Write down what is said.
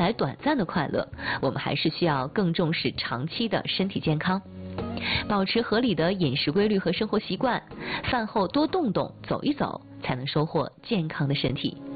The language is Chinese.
来短暂的快乐，我们还是需要更重视长期的身体健康。保持合理的饮食规律和生活习惯，饭后多动动、走一走，才能收获健康的身体。